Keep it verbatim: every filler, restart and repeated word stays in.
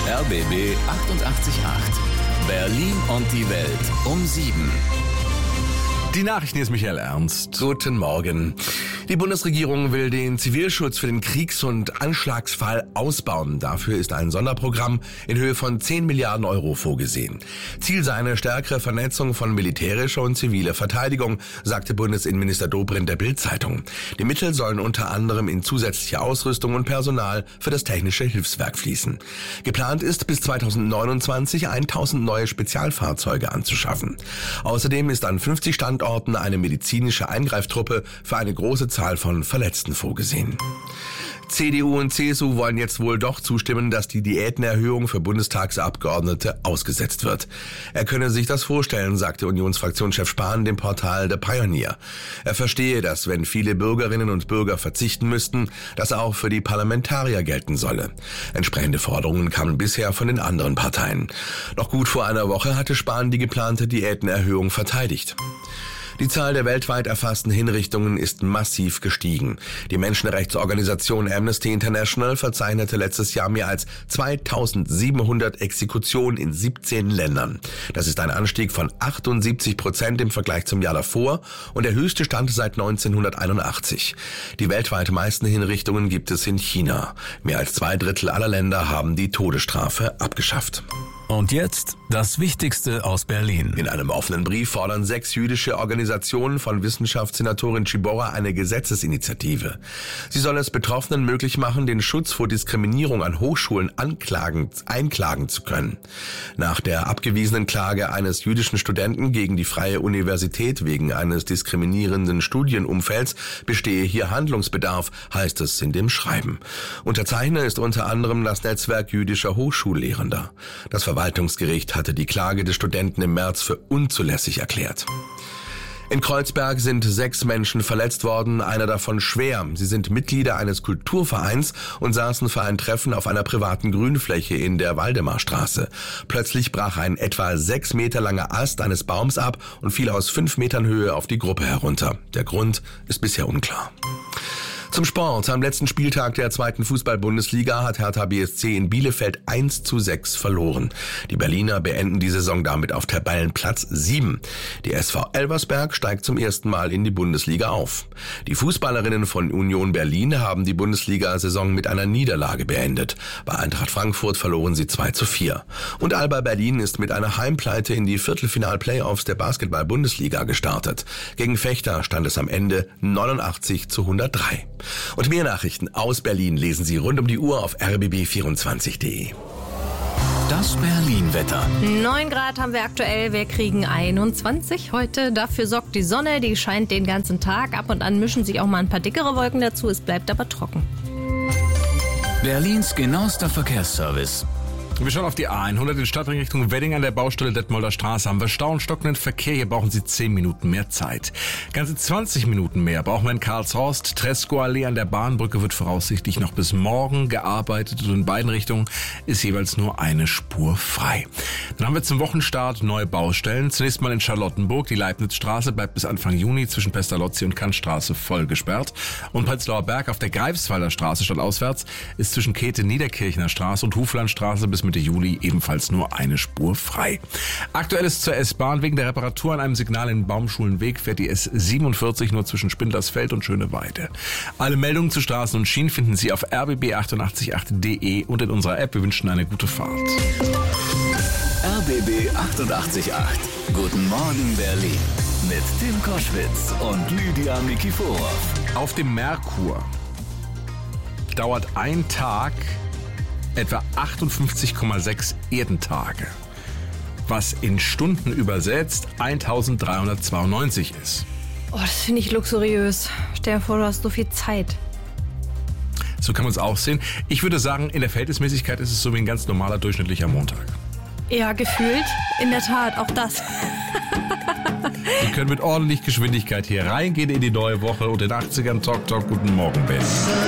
R B B achtundachtzig Komma acht. Berlin und die Welt um sieben. Die Nachrichten ist Michael Ernst. Guten Morgen. Die Bundesregierung will den Zivilschutz für den Kriegs- und Anschlagsfall ausbauen. Dafür ist ein Sonderprogramm in Höhe von zehn Milliarden Euro vorgesehen. Ziel sei eine stärkere Vernetzung von militärischer und ziviler Verteidigung, sagte Bundesinnenminister Dobrindt der Bild-Zeitung. Die Mittel sollen unter anderem in zusätzliche Ausrüstung und Personal für das technische Hilfswerk fließen. Geplant ist, bis zweitausendneunundzwanzig tausend neue Spezialfahrzeuge anzuschaffen. Außerdem ist an fünfzig Standorten eine medizinische Eingreiftruppe für eine große Zahl von Verletzten vorgesehen. C D U und C S U wollen jetzt wohl doch zustimmen, dass die Diätenerhöhung für Bundestagsabgeordnete ausgesetzt wird. Er könne sich das vorstellen, sagte Unionsfraktionschef Spahn dem Portal The Pioneer. Er verstehe, dass wenn viele Bürgerinnen und Bürger verzichten müssten, das auch für die Parlamentarier gelten solle. Entsprechende Forderungen kamen bisher von den anderen Parteien. Noch gut vor einer Woche hatte Spahn die geplante Diätenerhöhung verteidigt. Die Zahl der weltweit erfassten Hinrichtungen ist massiv gestiegen. Die Menschenrechtsorganisation Amnesty International verzeichnete letztes Jahr mehr als zweitausendsiebenhundert Exekutionen in siebzehn Ländern. Das ist ein Anstieg von achtundsiebzig Prozent im Vergleich zum Jahr davor und der höchste Stand seit neunzehnhunderteinundachtzig. Die weltweit meisten Hinrichtungen gibt es in China. Mehr als zwei Drittel aller Länder haben die Todesstrafe abgeschafft. Und jetzt das Wichtigste aus Berlin. In einem offenen Brief fordern sechs jüdische Organisationen von Wissenschaftssenatorin Chibora eine Gesetzesinitiative. Sie soll es Betroffenen möglich machen, den Schutz vor Diskriminierung an Hochschulen anklagen, einklagen zu können. Nach der abgewiesenen Klage eines jüdischen Studenten gegen die Freie Universität wegen eines diskriminierenden Studienumfelds bestehe hier Handlungsbedarf, heißt es in dem Schreiben. Unterzeichner ist unter anderem das Netzwerk jüdischer Hochschullehrender. Das Verwaltungsgericht hatte die Klage des Studenten im März für unzulässig erklärt. In Kreuzberg sind sechs Menschen verletzt worden, einer davon schwer. Sie sind Mitglieder eines Kulturvereins und saßen für ein Treffen auf einer privaten Grünfläche in der Waldemarstraße. Plötzlich brach ein etwa sechs Meter langer Ast eines Baums ab und fiel aus fünf Metern Höhe auf die Gruppe herunter. Der Grund ist bisher unklar. Zum Sport. Am letzten Spieltag der zweiten Fußball-Bundesliga hat Hertha B S C in Bielefeld eins zu sechs verloren. Die Berliner beenden die Saison damit auf Tabellenplatz sieben. Die S V Elversberg steigt zum ersten Mal in die Bundesliga auf. Die Fußballerinnen von Union Berlin haben die Bundesliga-Saison mit einer Niederlage beendet. Bei Eintracht Frankfurt verloren sie zwei zu vier. Und Alba Berlin ist mit einer Heimpleite in die Viertelfinal-Playoffs der Basketball-Bundesliga gestartet. Gegen Vechta stand es am Ende neunundachtzig zu hundertdrei. Und mehr Nachrichten aus Berlin lesen Sie rund um die Uhr auf r b b vierundzwanzig punkt d e. Das Berlin-Wetter. neun Grad haben wir aktuell, wir kriegen einundzwanzig heute. Dafür sorgt die Sonne, die scheint den ganzen Tag. Ab und an mischen sich auch mal ein paar dickere Wolken dazu, es bleibt aber trocken. Berlins genauester Verkehrsservice. Wir schauen auf die A hundert in Stadtring Richtung Wedding an der Baustelle Detmolder Straße. Haben wir Stau und stockenden Verkehr. Hier brauchen Sie zehn Minuten mehr Zeit. Ganze zwanzig Minuten mehr brauchen wir in Karlshorst. Tresco-Allee an der Bahnbrücke wird voraussichtlich noch bis morgen gearbeitet. Und in beiden Richtungen ist jeweils nur eine Spur frei. Dann haben wir zum Wochenstart neue Baustellen. Zunächst mal in Charlottenburg. Die Leibnizstraße bleibt bis Anfang Juni zwischen Pestalozzi und Kantstraße voll gesperrt. Und Prenzlauer Berg auf der Greifswalder Straße stadtauswärts ist zwischen Käthe-Niederkirchner Straße und Huflandstraße bis Mitte Juli ebenfalls nur eine Spur frei. Aktuell ist zur S-Bahn wegen der Reparatur an einem Signal in Baumschulenweg fährt die S siebenundvierzig nur zwischen Spindlersfeld und Schöneweide. Alle Meldungen zu Straßen und Schienen finden Sie auf r b b achtundachtzig Komma acht punkt d e und in unserer App. Wir wünschen eine gute Fahrt. R B B achtundachtzig Komma acht. Guten Morgen Berlin. Mit Tim Koschwitz und Lydia Nikiforov. Auf dem Merkur dauert ein Tag etwa achtundfünfzig Komma sechs Erdentage, was in Stunden übersetzt eintausenddreihundertzweiundneunzig ist. Oh, das finde ich luxuriös. Stell dir vor, du hast so viel Zeit. So kann man es auch sehen. Ich würde sagen, in der Verhältnismäßigkeit ist es so wie ein ganz normaler, durchschnittlicher Montag. Ja, gefühlt. In der Tat, auch das. Wir können mit ordentlich Geschwindigkeit hier reingehen in die neue Woche und den achtzigern Talk Talk. Guten Morgen, Ben.